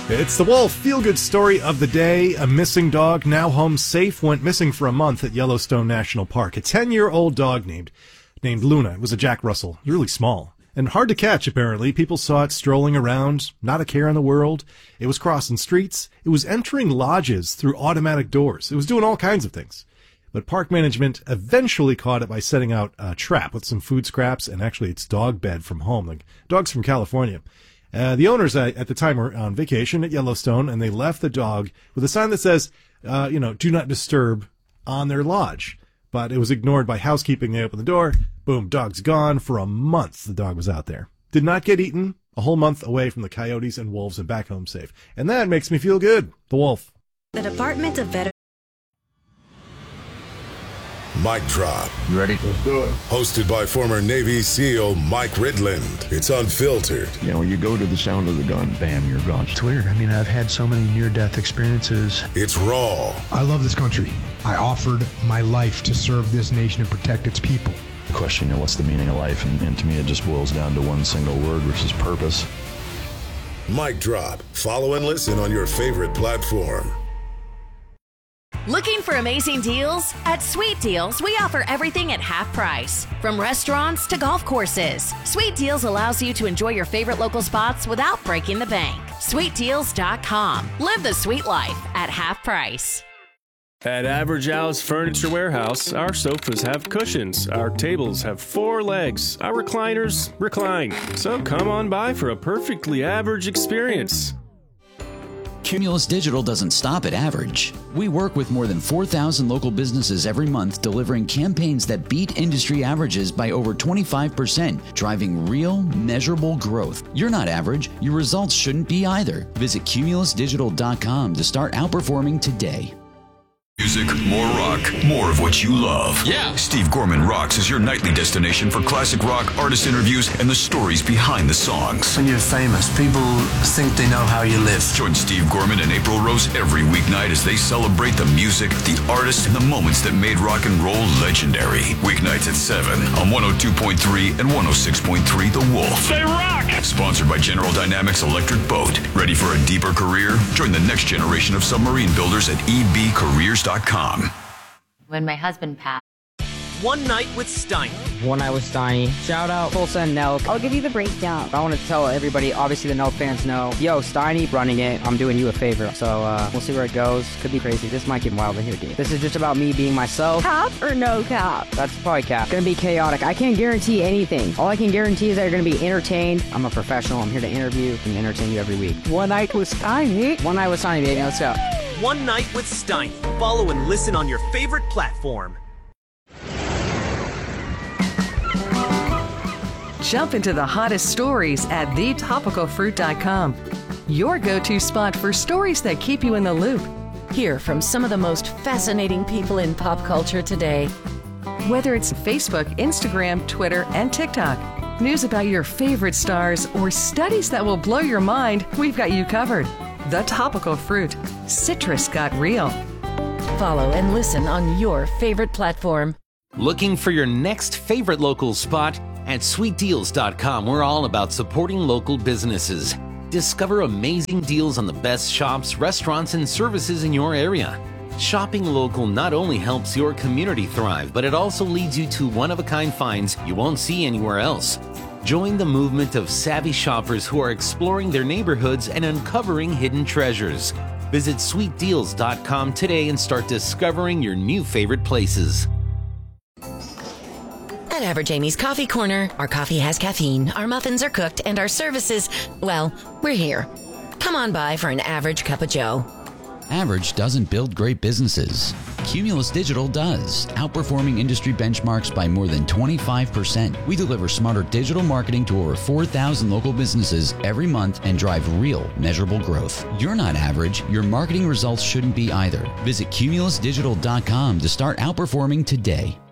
It's the Wolf feel-good story of the day. A missing dog, now home safe, went missing for a month at Yellowstone National Park. A 10-year-old dog named Luna. It was a Jack Russell, really small. And hard to catch, apparently. People saw it strolling around, not a care in the world. It was crossing streets. It was entering lodges through automatic doors. It was doing all kinds of things. But park management eventually caught it by setting out a trap with some food scraps and actually its dog bed from home, like dogs from California. The owners at the time were on vacation at Yellowstone, and they left the dog with a sign that says, do not disturb on their lodge. But it was ignored by housekeeping. They opened the door. Boom, dog's gone. For a month, the dog was out there. Did not get eaten. A whole month away from the coyotes and wolves and back home safe. And that makes me feel good. The Wolf. The Department of Veterans. Mic Drop. You ready? Let's do it. Hosted by former Navy SEAL Mike Ridland. It's unfiltered. You know, you go to the sound of the gun, bam, you're gone. It's weird. I mean, I've had so many near-death experiences. It's raw. I love this country. I offered my life to serve this nation and protect its people. Question, what's the meaning of life? And to me, it just boils down to one single word, which is purpose. Mic Drop. Follow and listen on your favorite platform. Looking for amazing deals? At Sweet Deals, we offer everything at half price. From restaurants to golf courses, Sweet Deals allows you to enjoy your favorite local spots without breaking the bank. SweetDeals.com. Live the sweet life at half price. At Average Al's Furniture Warehouse, our sofas have cushions, our tables have 4 legs, our recliners recline. So come on by for a perfectly average experience. Cumulus Digital doesn't stop at average. We work with more than 4,000 local businesses every month, delivering campaigns that beat industry averages by over 25%, driving real, measurable growth. You're not average. Your results shouldn't be either. Visit cumulusdigital.com to start outperforming today. Music, more rock, more of what you love. Yeah. Steve Gorman Rocks is your nightly destination for classic rock, artist interviews, and the stories behind the songs. When you're famous, people think they know how you live. Join Steve Gorman and April Rose every weeknight as they celebrate the music, the artists, and the moments that made rock and roll legendary. Weeknights at 7 on 102.3 and 106.3 The Wolf. They rock! Sponsored by General Dynamics Electric Boat. Ready for a deeper career? Join the next generation of submarine builders at ebcareers.com. When my husband passed. One Night with Steiny. One Night with Steiny. Shout out Full Send Nelk. I'll give you the breakdown. I want to tell everybody, obviously the Nelk fans know, yo, Steiny running it. I'm doing you a favor. So we'll see where it goes. Could be crazy. This might get wild in here, dude. This is just about me being myself. Cap or no cap? That's probably cap. Gonna be chaotic. I can't guarantee anything. All I can guarantee is that you're gonna be entertained. I'm a professional. I'm here to interview and entertain you every week. One Night with Steiny. One Night with Steiny, baby. Let's go. One Night with Steiny. Follow and listen on your favorite platform. Jump into the hottest stories at thetopicalfruit.com. Your go-to spot for stories that keep you in the loop. Hear from some of the most fascinating people in pop culture today. Whether it's Facebook, Instagram, Twitter, and TikTok, news about your favorite stars, or studies that will blow your mind, we've got you covered. The Topical Fruit. Citrus got real. Follow and listen on your favorite platform. Looking for your next favorite local spot? At SweetDeals.com, we're all about supporting local businesses. Discover amazing deals on the best shops, restaurants, and services in your area. Shopping local not only helps your community thrive, but it also leads you to one-of-a-kind finds you won't see anywhere else. Join the movement of savvy shoppers who are exploring their neighborhoods and uncovering hidden treasures. Visit SweetDeals.com today and start discovering your new favorite places. At Average Amy's Coffee Corner, our coffee has caffeine, our muffins are cooked, and our services, well, we're here. Come on by for an average cup of joe. Average doesn't build great businesses. Cumulus Digital does, outperforming industry benchmarks by more than 25%. We deliver smarter digital marketing to over 4,000 local businesses every month and drive real, measurable growth. You're not average. Your marketing results shouldn't be either. Visit cumulusdigital.com to start outperforming today.